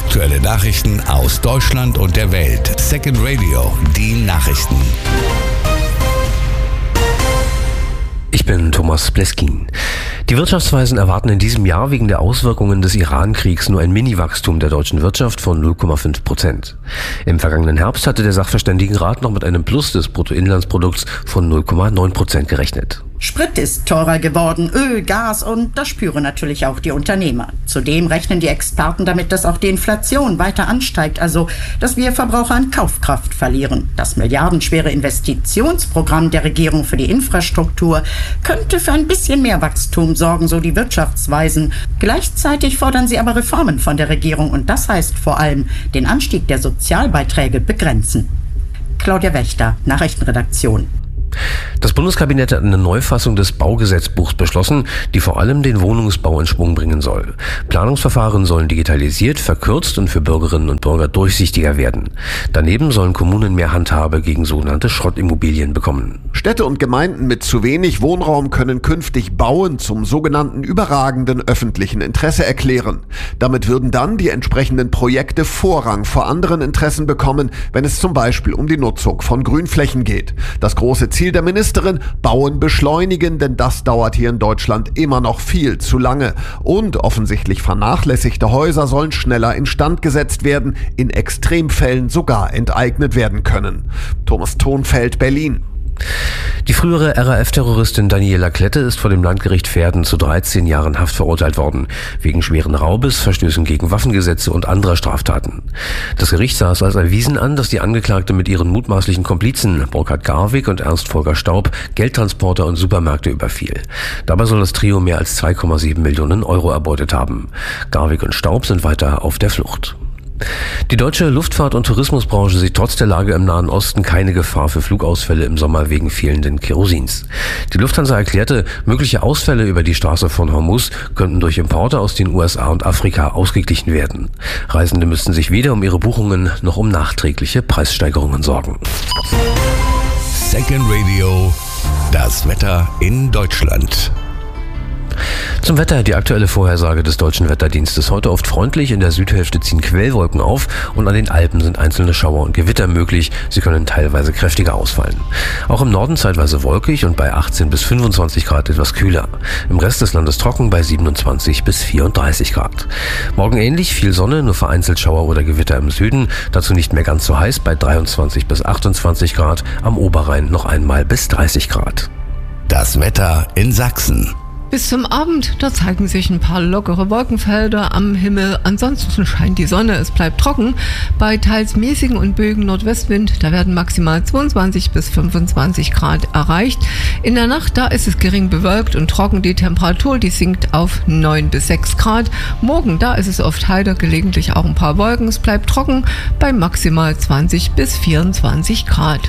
Aktuelle Nachrichten aus Deutschland und der Welt. Second Radio, die Nachrichten. Ich bin Thomas Bleskin. Die Wirtschaftsweisen erwarten in diesem Jahr wegen der Auswirkungen des Iran-Kriegs nur ein Mini-Wachstum der deutschen Wirtschaft von 0,5%. Im vergangenen Herbst hatte der Sachverständigenrat noch mit einem Plus des Bruttoinlandsprodukts von 0,9% gerechnet. Sprit ist teurer geworden, Öl, Gas und das spüren natürlich auch die Unternehmer. Zudem rechnen die Experten damit, dass auch die Inflation weiter ansteigt, also dass wir Verbraucher an Kaufkraft verlieren. Das milliardenschwere Investitionsprogramm der Regierung für die Infrastruktur könnte für ein bisschen mehr Wachstum sorgen, so die Wirtschaftsweisen. Gleichzeitig fordern sie aber Reformen von der Regierung und das heißt vor allem den Anstieg der Sozialbeiträge begrenzen. Claudia Wächter, Nachrichtenredaktion. Das Bundeskabinett hat eine Neufassung des Baugesetzbuchs beschlossen, die vor allem den Wohnungsbau in Schwung bringen soll. Planungsverfahren sollen digitalisiert, verkürzt und für Bürgerinnen und Bürger durchsichtiger werden. Daneben sollen Kommunen mehr Handhabe gegen sogenannte Schrottimmobilien bekommen. Städte und Gemeinden mit zu wenig Wohnraum können künftig Bauen zum sogenannten überragenden öffentlichen Interesse erklären. Damit würden dann die entsprechenden Projekte Vorrang vor anderen Interessen bekommen, wenn es zum Beispiel um die Nutzung von Grünflächen geht. Das große Ziel der Ministerin: Bauen beschleunigen, denn das dauert hier in Deutschland immer noch viel zu lange. Und offensichtlich vernachlässigte Häuser sollen schneller instand gesetzt werden, in Extremfällen sogar enteignet werden können. Thomas Thonfeld, Berlin. Die frühere RAF-Terroristin Daniela Klette ist vor dem Landgericht Verden zu 13 Jahren Haft verurteilt worden, wegen schweren Raubes, Verstößen gegen Waffengesetze und anderer Straftaten. Das Gericht sah es als erwiesen an, dass die Angeklagte mit ihren mutmaßlichen Komplizen Burkhard Garwig und Ernst Volker Staub Geldtransporter und Supermärkte überfiel. Dabei soll das Trio mehr als 2,7 Millionen Euro erbeutet haben. Garwig und Staub sind weiter auf der Flucht. Die deutsche Luftfahrt- und Tourismusbranche sieht trotz der Lage im Nahen Osten keine Gefahr für Flugausfälle im Sommer wegen fehlenden Kerosins. Die Lufthansa erklärte, mögliche Ausfälle über die Straße von Hormuz könnten durch Importe aus den USA und Afrika ausgeglichen werden. Reisende müssten sich weder um ihre Buchungen noch um nachträgliche Preissteigerungen sorgen. Second Radio, das Wetter in Deutschland. Zum Wetter, die aktuelle Vorhersage des Deutschen Wetterdienstes. Heute oft freundlich, in der Südhälfte ziehen Quellwolken auf und an den Alpen sind einzelne Schauer und Gewitter möglich. Sie können teilweise kräftiger ausfallen. Auch im Norden zeitweise wolkig und bei 18 bis 25 Grad etwas kühler. Im Rest des Landes trocken bei 27 bis 34 Grad. Morgen ähnlich, viel Sonne, nur vereinzelt Schauer oder Gewitter im Süden. Dazu nicht mehr ganz so heiß bei 23 bis 28 Grad. Am Oberrhein noch einmal bis 30 Grad. Das Wetter in Sachsen. Bis zum Abend, da zeigen sich ein paar lockere Wolkenfelder am Himmel. Ansonsten scheint die Sonne, es bleibt trocken. Bei teils mäßigen und böigen Nordwestwind, da werden maximal 22 bis 25 Grad erreicht. In der Nacht, da ist es gering bewölkt und trocken. Die Temperatur, die sinkt auf 9 bis 6 Grad. Morgen, da ist es oft heiter, gelegentlich auch ein paar Wolken. Es bleibt trocken bei maximal 20 bis 24 Grad.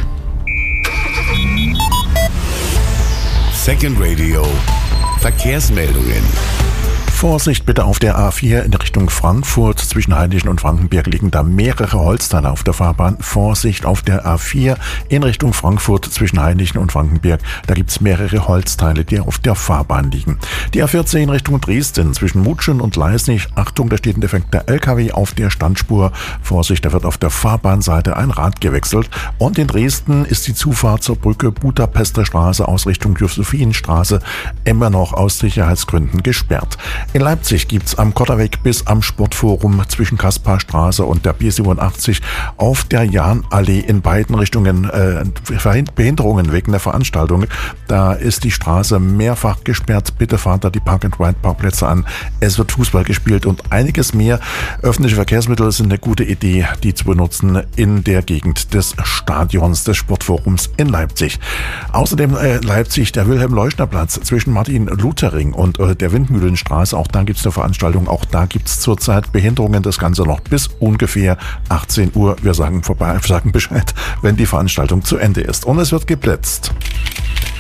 Second Radio. Verkehrsmeldungen. Vorsicht bitte auf der A4 in Richtung Frankfurt. Zwischen Heidlichen und Frankenberg liegen da mehrere Holzteile auf der Fahrbahn. Vorsicht auf der A4 in Richtung Frankfurt zwischen Heidlichen und Frankenberg. Da gibt es mehrere Holzteile, die auf der Fahrbahn liegen. Die A14 in Richtung Dresden zwischen Mutschen und Leisnig. Achtung, da steht ein defekter LKW auf der Standspur. Vorsicht, da wird auf der Fahrbahnseite ein Rad gewechselt. Und in Dresden ist die Zufahrt zur Brücke Budapester Straße aus Richtung Josephinenstraße immer noch aus Sicherheitsgründen gesperrt. In Leipzig gibt's am Kotterweg bis am Sportforum zwischen Kasparstraße und der B87 auf der Jahnallee in beiden Richtungen Behinderungen wegen der Veranstaltung. Da ist die Straße mehrfach gesperrt. Bitte fahrt da die Park-and-Ride-Parkplätze an. Es wird Fußball gespielt und einiges mehr. Öffentliche Verkehrsmittel sind eine gute Idee, die zu benutzen in der Gegend des Stadions des Sportforums in Leipzig. Außerdem Leipzig, der Wilhelm-Leuschner-Platz zwischen Martin-Luther-Ring und der Windmühlenstraße. Auch da gibt es eine Veranstaltung, auch da gibt es zurzeit Behinderungen, das Ganze noch bis ungefähr 18 Uhr. Wir sagen Bescheid, wenn die Veranstaltung zu Ende ist. Und es wird geblitzt.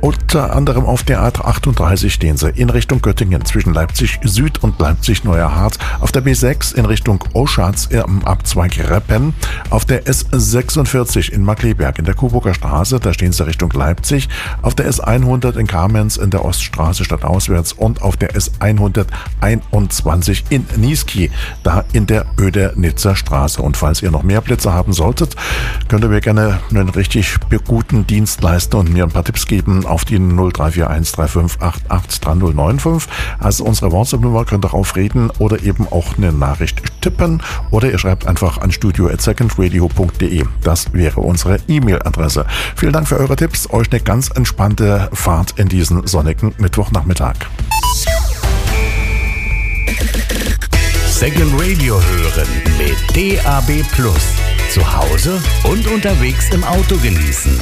Unter anderem auf der A38 stehen sie in Richtung Göttingen zwischen Leipzig Süd und Leipzig Neuer Harz. Auf der B6 in Richtung Oschatz am Abzweig Reppen. Auf der S46 in Markkleeberg in der Coburger Straße, da stehen sie Richtung Leipzig. Auf der S100 in Kamenz in der Oststraße stadtauswärts und auf der S121 in Niesky, da in der Oeder-Nitzer Straße. Und falls ihr noch mehr Plätze haben solltet, könnt ihr mir gerne einen richtig guten Dienst leisten und mir ein paar Tipps geben auf die 0341 3588 3095. Also unsere WhatsApp-Nummer, könnt ihr aufreden oder eben auch eine Nachricht tippen oder ihr schreibt einfach an studio@secondradio.de. Das wäre unsere E-Mail-Adresse. Vielen Dank für eure Tipps. Euch eine ganz entspannte Fahrt in diesen sonnigen Mittwochnachmittag. Second Radio hören mit DAB+. Zu Hause und unterwegs im Auto genießen.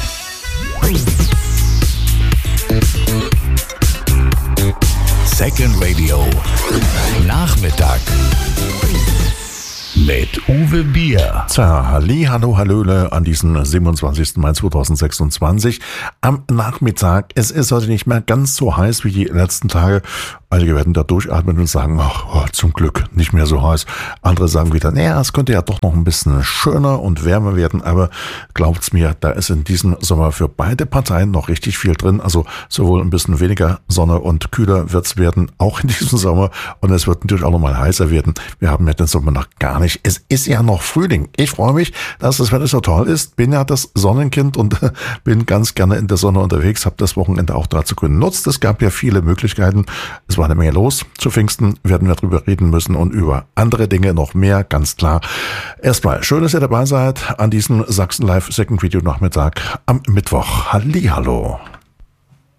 Second Radio Nachmittag mit Uwe Bier. Tja, hallo, hallöle an diesem 27. Mai 2026. Am Nachmittag, es ist heute nicht mehr ganz so heiß wie die letzten Tage. Einige werden da durchatmen und sagen, ach, zum Glück nicht mehr so heiß. Andere sagen wieder, naja, es könnte ja doch noch ein bisschen schöner und wärmer werden. Aber glaubt's mir, da ist in diesem Sommer für beide Parteien noch richtig viel drin. Also sowohl ein bisschen weniger Sonne und kühler wird's werden, auch in diesem Sommer. Und es wird natürlich auch noch mal heißer werden. Wir haben ja den Sommer noch gar nicht. Es ist ja noch Frühling. Ich freue mich, dass das Wetter so toll ist. Bin ja das Sonnenkind und bin ganz gerne in der Sonne unterwegs. Habe das Wochenende auch dazu genutzt. Es gab ja viele Möglichkeiten. Es war eine Menge los. Zu Pfingsten werden wir drüber reden müssen und über andere Dinge noch mehr, ganz klar. Erstmal, schön, dass ihr dabei seid an diesem Sachsen Live Second Video Nachmittag am Mittwoch. Hallihallo.